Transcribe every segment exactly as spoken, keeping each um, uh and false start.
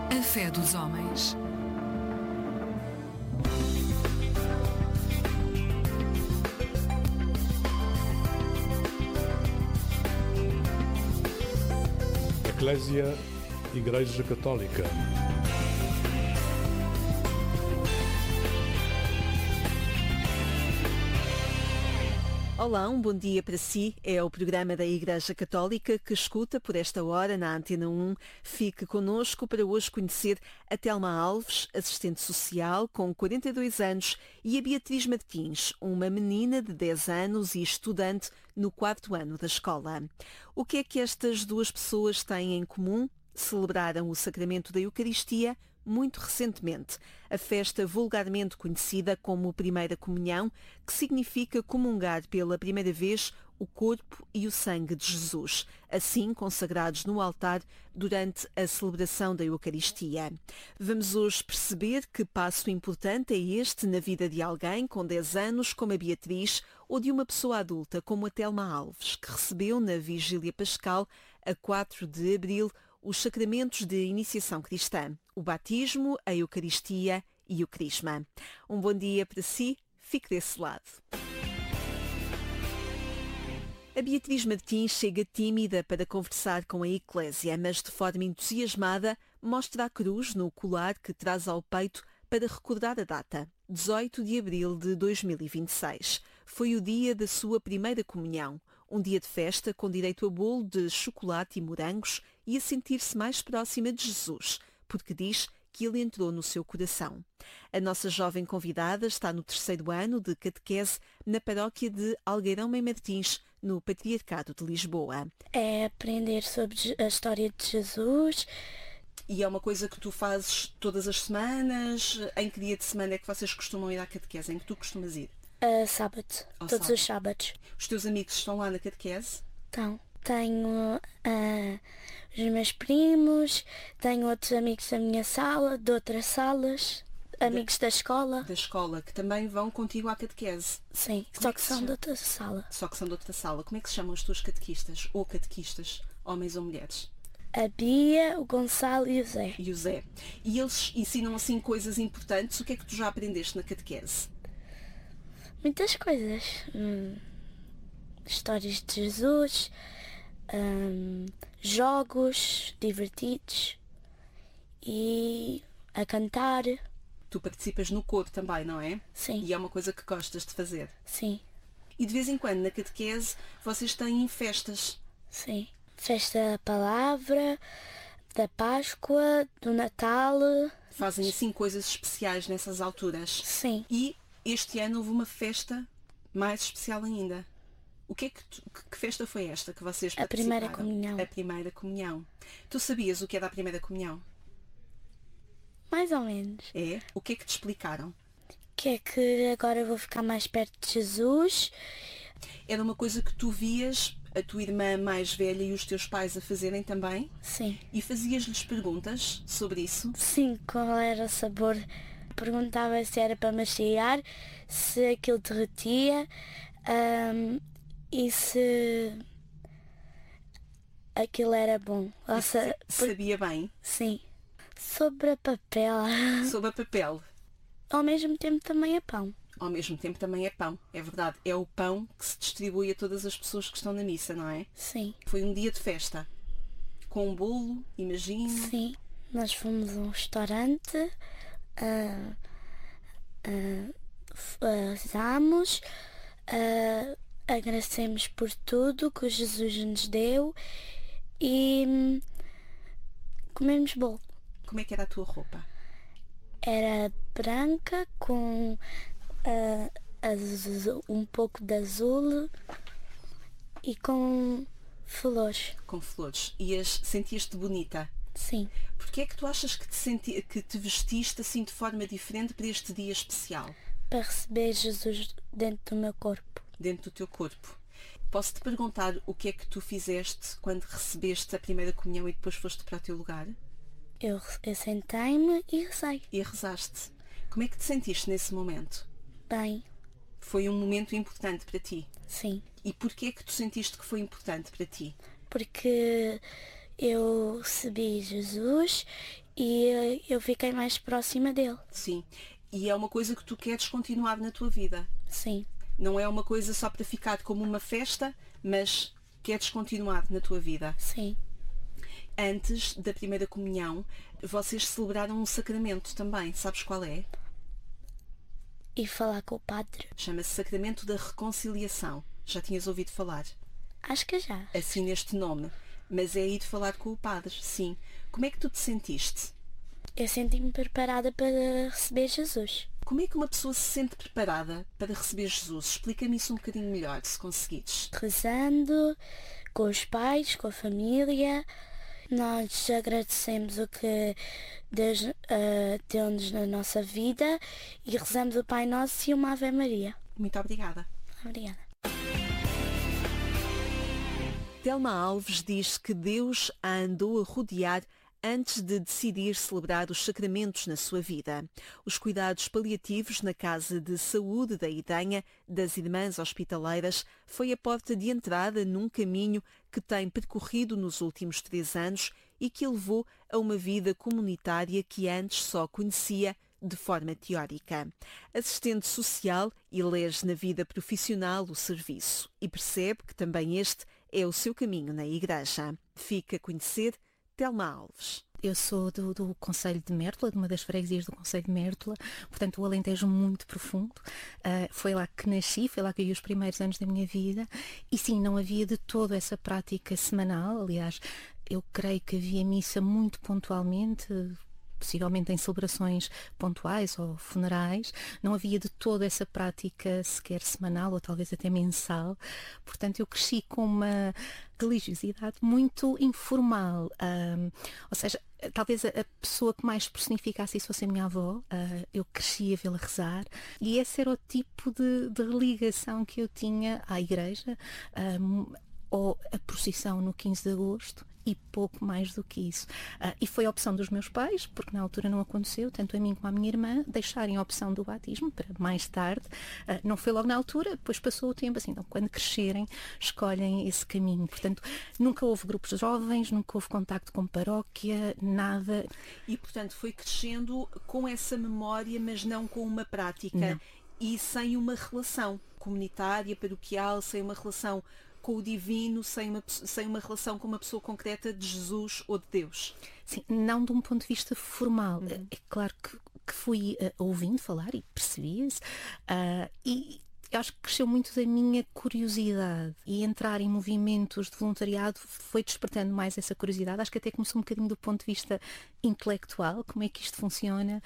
A fé dos homens. Eclésia, Igreja Católica. Olá, um bom dia para si. É o programa da Igreja Católica que escuta por esta hora na Antena um. Fique connosco para hoje conhecer a Telma Alves, assistente social com quarenta e dois anos, e a Beatriz Martins, uma menina de dez anos e estudante no quarto ano da escola. O que é que estas duas pessoas têm em comum? Celebraram o sacramento da Eucaristia muito recentemente, a festa vulgarmente conhecida como Primeira Comunhão, que significa comungar pela primeira vez o corpo e o sangue de Jesus, assim consagrados no altar durante a celebração da Eucaristia. Vamos hoje perceber que passo importante é este na vida de alguém com dez anos, como a Beatriz, ou de uma pessoa adulta, como a Telma Alves, que recebeu na Vigília Pascal, a quatro de abril, os sacramentos de iniciação cristã, o batismo, a Eucaristia e o Crisma. Um bom dia para si, fique desse lado. A Beatriz Martins chega tímida para conversar com a Eclésia, mas de forma entusiasmada mostra a cruz no colar que traz ao peito para recordar a data, dezoito de abril de dois mil e vinte e seis. Foi o dia da sua primeira comunhão, um dia de festa com direito a bolo de chocolate e morangos e a sentir-se mais próxima de Jesus, porque diz que ele entrou no seu coração. A nossa jovem convidada está no terceiro ano de catequese na paróquia de Algueirão Mãe Martins, no Patriarcado de Lisboa. É aprender sobre a história de Jesus. E é uma coisa que tu fazes todas as semanas? Em que dia de semana é que vocês costumam ir à catequese? Em que tu costumas ir? Uh, sábado, Ao todos sábado. os sábados. Os teus amigos estão lá na catequese? Então, tenho uh, os meus primos, tenho outros amigos da minha sala, de outras salas, amigos da escola. Da escola, que também vão contigo à catequese? Sim, Como só é que que são se de outra sala. Só que são de outra sala. Como é que se chamam os teus catequistas? Ou catequistas? Homens ou mulheres? A Bia, o Gonçalo e o Zé. E o Zé. E eles ensinam assim coisas importantes. O que é que tu já aprendeste na catequese? Muitas coisas. Hum, histórias de Jesus, hum, jogos divertidos e a cantar. Tu participas no coro também, não é? Sim. E é uma coisa que gostas de fazer. Sim, E de vez em quando na catequese vocês têm festas. sim. Festa da Palavra, da Páscoa, do Natal. Fazem assim coisas especiais nessas alturas. Sim. E este ano houve uma festa mais especial ainda. O que é que, tu, que festa foi esta que vocês A participaram? primeira comunhão. A primeira comunhão. Tu sabias o que era a primeira comunhão? Mais ou menos. É? O que é que te explicaram? Que é que agora eu vou ficar mais perto de Jesus. Era uma coisa que tu vias a tua irmã mais velha e os teus pais a fazerem também? Sim. E fazias-lhes perguntas sobre isso? Sim, qual era o sabor? Perguntava se era para mastigar, se aquilo derretia hum, e se aquilo era bom. Ou se- por- Sabia bem? Sim. Sobre a papel. Sobre a papel. Ao mesmo tempo também é pão. Ao mesmo tempo também é pão. É verdade. É o pão que se distribui a todas as pessoas que estão na missa, não é? Sim. Foi um dia de festa. Com um bolo, imagino. Sim. Nós fomos a um restaurante, uh, uh, rezamos, uh, agradecemos por tudo que Jesus nos deu e hum, comemos bolo. Como é que era a tua roupa? Era branca com uh, azul, um pouco de azul e com flores. Com flores. Ias, sentias-te bonita? Sim. Porquê é que tu achas que te, senti, que te vestiste assim de forma diferente para este dia especial? Para receber Jesus dentro do meu corpo. Dentro do teu corpo. Posso-te perguntar o que é que tu fizeste quando recebeste a primeira comunhão e depois foste para o teu lugar? Eu, eu sentei-me e rezei. E rezaste. Como é que te sentiste nesse momento? Bem, Foi um momento importante para ti. sim. E porquê é que tu sentiste que foi importante para ti? Porque eu recebi Jesus e eu fiquei mais próxima dele. Sim. E é uma coisa que tu queres continuar na tua vida? Sim. Não é uma coisa só para ficar como uma festa, mas queres continuar na tua vida? Sim. Antes da primeira comunhão, vocês celebraram um sacramento também. Sabes qual é? E falar com o padre. Chama-se Sacramento da Reconciliação. Já tinhas ouvido falar? Acho que já. Assim neste nome. Mas é ir falar com o padre, sim. Como é que tu te sentiste? Eu senti-me preparada para receber Jesus. Como é que uma pessoa se sente preparada para receber Jesus? Explica-me isso um bocadinho melhor, se conseguires. Rezando, com os pais, com a família. Nós agradecemos o que Deus uh, deu-nos na nossa vida e rezamos o Pai Nosso e uma Ave Maria. Muito obrigada. Obrigada. Telma Alves diz que Deus a andou a rodear antes de decidir celebrar os sacramentos na sua vida. Os cuidados paliativos na Casa de Saúde da Idanha, das Irmãs Hospitaleiras, foi a porta de entrada num caminho que tem percorrido nos últimos três anos e que levou a uma vida comunitária que antes só conhecia de forma teórica. Assistente social, elege na vida profissional o serviço e percebe que também este é o seu caminho na Igreja. Fica a conhecer Telma Alves. Eu sou do, do Concelho de Mértola, de uma das freguesias do Concelho de Mértola, portanto o Alentejo muito profundo. Uh, foi lá que nasci, foi lá que eu vivi os primeiros anos da minha vida e sim, não havia de todo essa prática semanal. Aliás, eu creio que havia missa muito pontualmente, possivelmente em celebrações pontuais ou funerais, não havia de toda essa prática sequer semanal ou talvez até mensal. Portanto, eu cresci com uma religiosidade muito informal, um, ou seja, talvez a, a pessoa que mais personificasse isso fosse a minha avó. Uh, eu cresci a vê-la rezar e esse era o tipo de, de ligação que eu tinha à igreja, um, ou a procissão no quinze de agosto e pouco mais do que isso. Uh, e foi a opção dos meus pais, porque na altura não aconteceu, tanto a mim como à minha irmã, deixarem a opção do batismo para mais tarde. Uh, não foi logo na altura, depois passou o tempo, assim, então quando crescerem, escolhem esse caminho. Portanto, nunca houve grupos de jovens, nunca houve contacto com paróquia, nada. E, portanto, foi crescendo com essa memória, mas não com uma prática. Não. E sem uma relação comunitária, paroquial, sem uma relação com o divino, sem uma, sem uma relação com uma pessoa concreta de Jesus ou de Deus. Sim, não de um ponto de vista formal. Uhum. É claro que, que fui uh, ouvindo falar e percebia-se, uh, e eu acho que cresceu muito da minha curiosidade, e entrar em movimentos de voluntariado foi despertando mais essa curiosidade. Acho que até começou um bocadinho do ponto de vista intelectual, como é que isto funciona.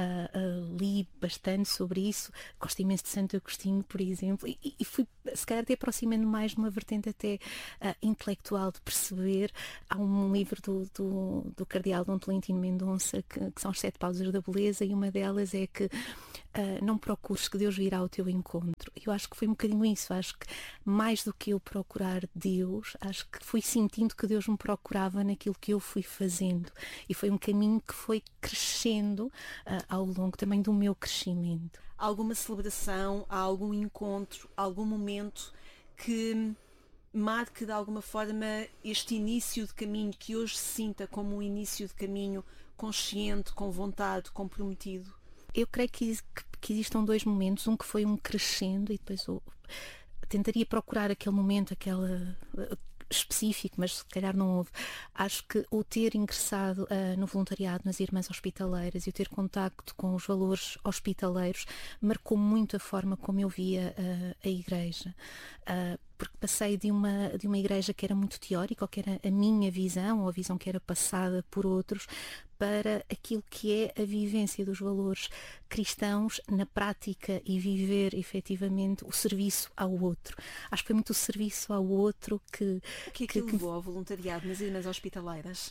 Uh, uh, li bastante sobre isso, gosto imenso de Santo Agostinho, por exemplo, e, e fui se calhar até aproximando mais de uma vertente até uh, intelectual, de perceber. Há um livro do, do, do cardeal Dom Tolentino Mendonça que, que são as sete pausas da beleza, e uma delas é que uh, não procures que Deus virá ao teu encontro. Eu acho que foi um bocadinho isso. Acho que mais do que eu procurar Deus, acho que fui sentindo que Deus me procurava naquilo que eu fui fazendo, e foi um caminho que foi crescendo uh, ao longo também do meu crescimento. Há alguma celebração, há algum encontro, algum momento que marque de alguma forma este início de caminho, que hoje se sinta como um início de caminho consciente, com vontade, comprometido? Eu creio que, que, que existam dois momentos, um que foi um crescendo, e depois eu tentaria procurar aquele momento, aquela específico, mas se calhar não houve. Acho que o ter ingressado uh, no voluntariado nas Irmãs Hospitaleiras e o ter contacto com os valores hospitaleiros marcou muito a forma como eu via uh, a igreja. Uh, porque passei de uma, de uma igreja que era muito teórica, ou que era a minha visão, ou a visão que era passada por outros, para aquilo que é a vivência dos valores cristãos na prática, e viver efetivamente o serviço ao outro. Acho que foi muito o serviço ao outro que... O que é que, que levou ao voluntariado nas Irmãs Hospitaleiras?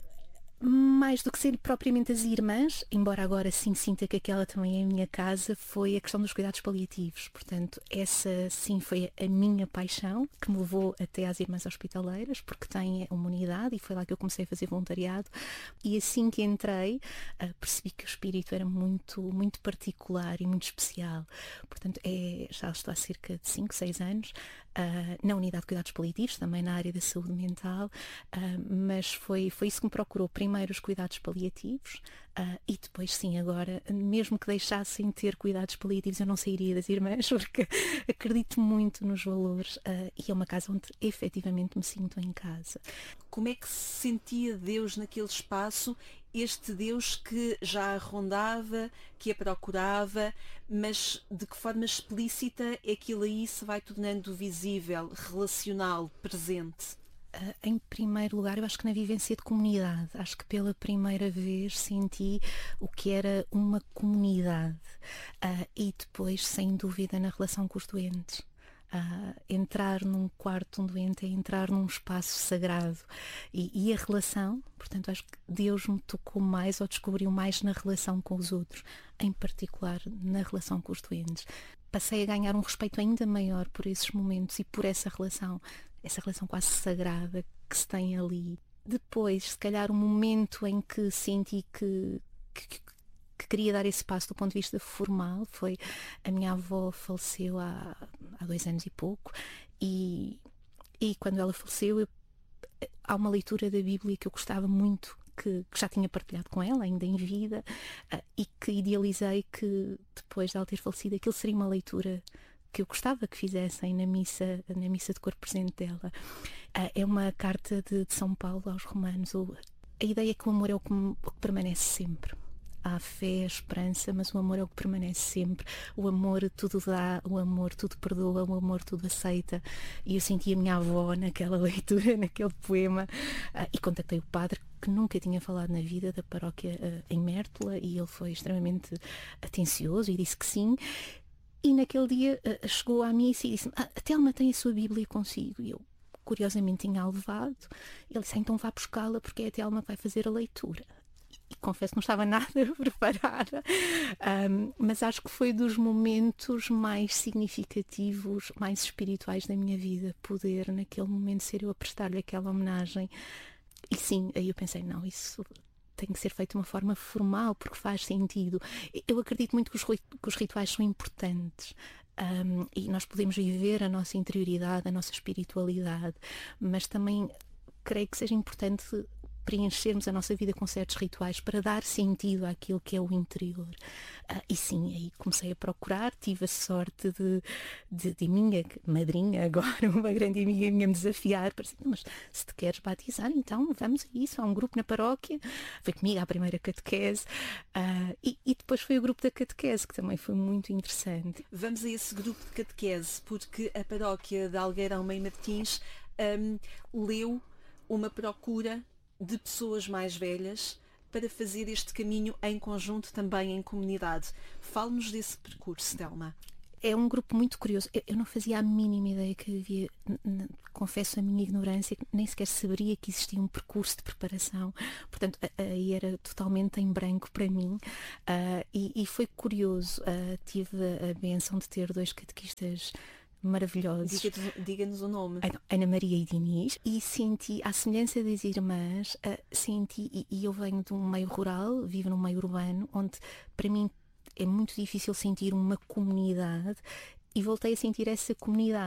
Mais do que ser propriamente as irmãs, embora agora sim sinta que aquela também é a minha casa, foi a questão dos cuidados paliativos. Portanto, essa sim foi a minha paixão, que me levou até às Irmãs Hospitaleiras, porque tem uma unidade, e foi lá que eu comecei a fazer voluntariado. E assim que entrei, uh, percebi que o espírito era muito, muito particular e muito especial. Portanto, é, já estou há cerca de cinco, seis anos, uh, na unidade de cuidados paliativos, também na área da saúde mental, uh, mas foi, foi isso que me procurou. Primeiro os cuidados paliativos uh, e depois sim, agora, mesmo que deixassem ter cuidados paliativos, eu não sairia das irmãs, porque acredito muito nos valores uh, e é uma casa onde efetivamente me sinto em casa. Como é que se sentia Deus naquele espaço, este Deus que já a rondava, que a procurava, mas de que forma explícita é que ele aí se vai tornando visível, relacional, presente? Uh, em primeiro lugar, eu acho que na vivência de comunidade, acho que pela primeira vez senti o que era uma comunidade uh, e depois, sem dúvida, na relação com os doentes. Uh, entrar num quarto de um doente é entrar num espaço sagrado e, e a relação, portanto acho que Deus me tocou mais ou descobriu mais na relação com os outros, em particular na relação com os doentes. Passei a ganhar um respeito ainda maior por esses momentos e por essa relação, essa relação quase sagrada que se tem ali. Depois, se calhar, o momento em que senti que, que que queria dar esse passo do ponto de vista formal foi a minha avó faleceu há, há dois anos e pouco e, e quando ela faleceu eu, há uma leitura da Bíblia que eu gostava muito, que, que já tinha partilhado com ela ainda em vida uh, e que idealizei que depois de ela ter falecido aquilo seria uma leitura que eu gostava que fizessem na missa, na missa de corpo presente dela. Uh, é uma carta de, de São Paulo aos Romanos. O, a ideia é que o amor é o que, o que permanece sempre. Há a fé, a esperança, mas o amor é o que permanece sempre. O amor tudo dá, o amor tudo perdoa, o amor tudo aceita. E eu senti a minha avó naquela leitura, naquele poema, uh, e contactei o padre, que nunca tinha falado na vida, da paróquia uh, em Mértola, e ele foi extremamente atencioso e disse que sim. E naquele dia uh, chegou à missa e disse-me: ah, a Telma tem a sua Bíblia consigo. E eu, curiosamente, tinha a levado. Ele disse: ah, então vá buscá-la, porque é a Telma que vai fazer a leitura. E confesso que não estava nada preparada, um, mas acho que foi dos momentos mais significativos, mais espirituais da minha vida, poder naquele momento ser eu a prestar-lhe aquela homenagem. E sim, aí eu pensei, não, isso tem que ser feito de uma forma formal, porque faz sentido. Eu acredito muito que os, que os rituais são importantes. Um, e nós podemos viver a nossa interioridade, a nossa espiritualidade, mas também creio que seja importante preenchermos a nossa vida com certos rituais para dar sentido àquilo que é o interior. Uh, e sim, aí comecei a procurar, tive a sorte de, de, de minha madrinha, agora uma grande amiga minha, me desafiar, para dizer, mas se te queres batizar, então vamos a isso, há um grupo na paróquia, foi comigo à primeira catequese, uh, e, e depois foi o grupo da catequese, que também foi muito interessante. Vamos a esse grupo de catequese, porque a paróquia de Algueirão Mãe Martins um, leu uma procura de pessoas mais velhas para fazer este caminho em conjunto, também em comunidade. Fale-nos desse percurso, Telma. É um grupo muito curioso. Eu, eu não fazia a mínima ideia que havia, confesso a minha ignorância, nem sequer saberia que existia um percurso de preparação. Portanto, aí era totalmente em branco para mim. Uh, e, e foi curioso. Uh, tive a, a benção de ter dois catequistas maravilhosos. Diga-nos, diga-nos o nome. Ana Maria e Diniz, e senti, à semelhança das irmãs, uh, senti, e, e eu venho de um meio rural, vivo num meio urbano, onde para mim é muito difícil sentir uma comunidade, e voltei a sentir essa comunidade.